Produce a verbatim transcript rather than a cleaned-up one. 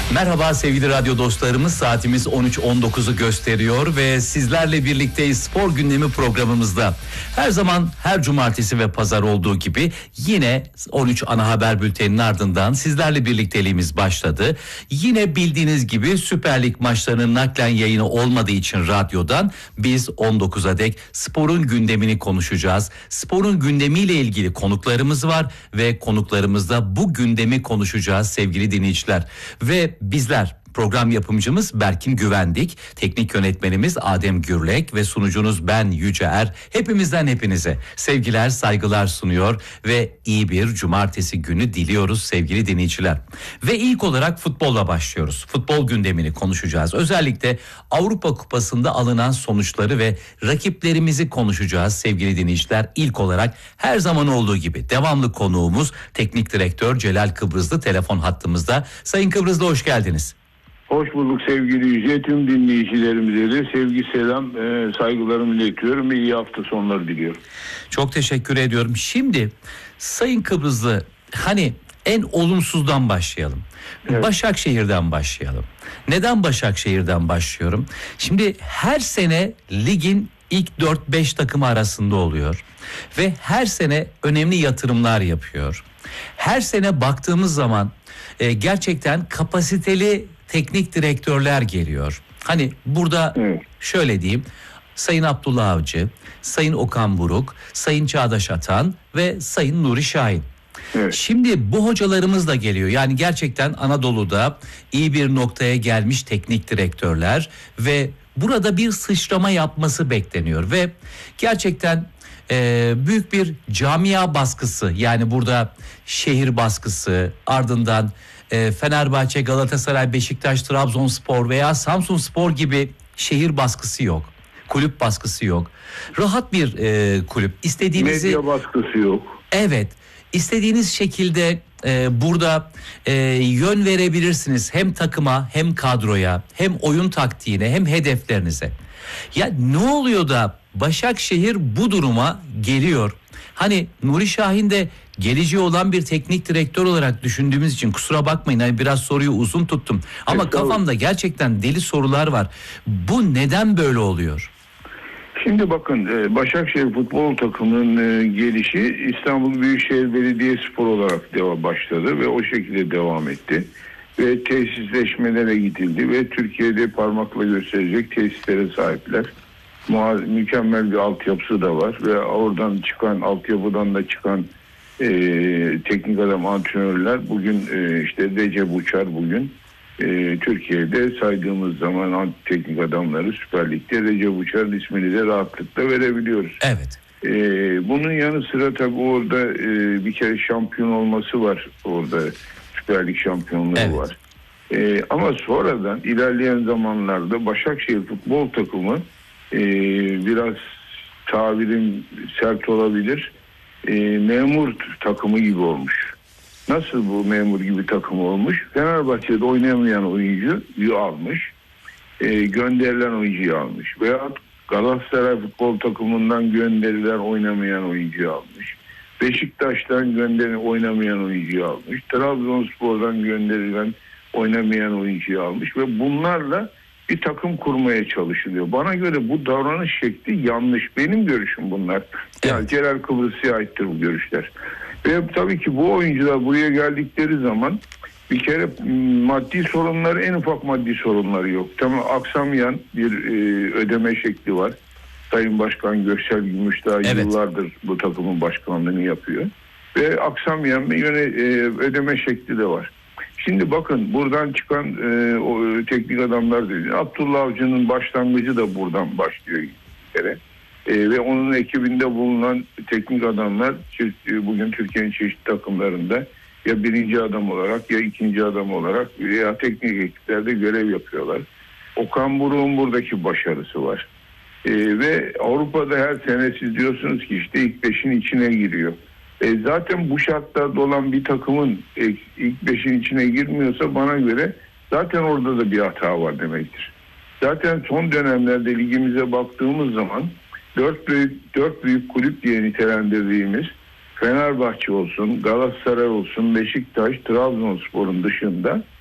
Merhaba sevgili radyo dostlarımız, saatimiz on üç on dokuzu gösteriyor ve sizlerle birlikteyiz spor gündemi programımızda. Her zaman her cumartesi ve pazar olduğu gibi yine on üç ana haber bülteninin ardından sizlerle birlikteliğimiz başladı. Yine bildiğiniz gibi Süper Lig maçlarının naklen yayını olmadığı için radyodan biz on dokuza dek sporun gündemini konuşacağız. Sporun gündemiyle ilgili konuklarımız var ve konuklarımızda bu gündemi konuşacağız sevgili dinleyiciler. Ve bizler, program yapımcımız Berkin Güvendik, teknik yönetmenimiz Adem Gürlek ve sunucunuz ben Yüce Er. Hepimizden hepinize sevgiler, saygılar sunuyor ve iyi bir cumartesi günü diliyoruz sevgili dinleyiciler. Ve ilk olarak futbolla başlıyoruz. Futbol gündemini konuşacağız. Özellikle Avrupa Kupası'nda alınan sonuçları ve rakiplerimizi konuşacağız sevgili dinleyiciler. İlk olarak her zaman olduğu gibi devamlı konuğumuz teknik direktör Celal Kıbrızlı telefon hattımızda. Sayın Kıbrızlı, hoş geldiniz. Hoş bulduk sevgili Yüce. Tüm dinleyicilerimize de sevgi, selam, e, saygılarımı iletiyorum ve iyi hafta sonları diliyorum. Çok teşekkür ediyorum. Şimdi Sayın Kıbrızlı, hani en olumsuzdan başlayalım. Evet. Başakşehir'den başlayalım. Neden Başakşehir'den başlıyorum? Şimdi her sene ligin ilk dört beş takımı arasında oluyor ve her sene önemli yatırımlar yapıyor. Her sene baktığımız zaman e, gerçekten kapasiteli teknik direktörler geliyor. Hani burada evet. şöyle diyeyim, Sayın Abdullah Avcı, Sayın Okan Buruk, Sayın Çağdaş Atan ve Sayın Nuri Şahin. Evet. Şimdi bu hocalarımız da geliyor. Yani gerçekten Anadolu'da iyi bir noktaya gelmiş teknik direktörler ve burada bir sıçrama yapması bekleniyor ve gerçekten e, büyük bir camia baskısı, yani burada şehir baskısı, ardından e, Fenerbahçe, Galatasaray, Beşiktaş, Trabzonspor veya Samsunspor gibi şehir baskısı yok. Kulüp baskısı yok. Rahat bir e, kulüp. İstediğinizi... Medya baskısı yok. Evet. İstediğiniz şekilde e, burada e, yön verebilirsiniz. Hem takıma, hem kadroya, hem oyun taktiğine, hem hedeflerinize. Ya ne oluyor da Başakşehir bu duruma geliyor? Hani Nuri Şahin de geleceği olan bir teknik direktör olarak düşündüğümüz için kusura bakmayın, hani biraz soruyu uzun tuttum. Ama evet, kafamda gerçekten deli sorular var. Bu neden böyle oluyor? Şimdi bakın, Başakşehir futbol takımının gelişi İstanbul Büyükşehir Belediyespor olarak devam başladı ve o şekilde devam etti. Ve tesisleşmelere gidildi ve Türkiye'de parmakla gösterecek tesislere sahipler. Mükemmel bir altyapısı da var ve oradan çıkan, altyapıdan da çıkan e, teknik adam antrenörler bugün e, işte Recep Uçar bugün e, Türkiye'de saydığımız zaman teknik adamları Süper Lig'de Recep Uçar'ın ismini de rahatlıkla verebiliyoruz. Evet. E, bunun yanı sıra tabii orada e, bir kere şampiyon olması var, orada Süper Lig şampiyonluğu evet. var. E, ama sonradan ilerleyen zamanlarda Başakşehir futbol takımı Ee, biraz tabirim sert olabilir, ee, memur takımı gibi olmuş. Nasıl bu memur gibi takım olmuş? Fenerbahçe'de oynayamayan oyuncuyu almış, ee, gönderilen oyuncuyu almış. Veya Galatasaray futbol takımından gönderilen oynamayan oyuncuyu almış. Beşiktaş'tan gönderilen oynamayan oyuncuyu almış. Trabzonspor'dan gönderilen oynamayan oyuncuyu almış ve bunlarla bir takım kurmaya çalışılıyor. Bana göre bu davranış şekli yanlış. Benim görüşüm bunlar. Yani evet. Celal Kıbrıs'a aittir bu görüşler. Ve tabii ki bu oyuncular buraya geldikleri zaman bir kere maddi sorunları, en ufak maddi sorunları yok. Tamam, aksamayan bir e, ödeme şekli var. Sayın Başkan Göksel Gümüşdağ evet. yıllardır bu takımın başkanlığını yapıyor. Ve aksamayan bir yöne, e, ödeme şekli de var. Şimdi bakın, buradan çıkan e, o teknik adamlar dedi. Abdullah Avcı'nın başlangıcı da buradan başlıyor. E, ve onun ekibinde bulunan teknik adamlar bugün Türkiye'nin çeşitli takımlarında ya birinci adam olarak ya ikinci adam olarak ya teknik ekiplerde görev yapıyorlar. Okan Buruk'un buradaki başarısı var. E, ve Avrupa'da her sene siz diyorsunuz ki işte ilk beşin içine giriyor. E zaten bu şartlarda olan bir takımın ilk beşin içine girmiyorsa bana göre zaten orada da bir hata var demektir. Zaten son dönemlerde ligimize baktığımız zaman dört büyük dört büyük kulüp diye nitelendirdiğimiz Fenerbahçe olsun, Galatasaray olsun, Beşiktaş, Trabzonspor'un dışında